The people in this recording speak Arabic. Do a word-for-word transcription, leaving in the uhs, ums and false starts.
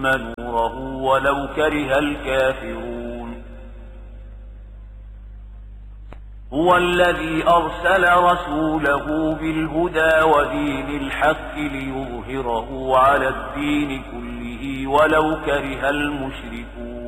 نوره ولو كره الكافرون. هو الذي أرسل رسوله بالهدى ودين الحق ليظهره على الدين كله ولو كره المشركون.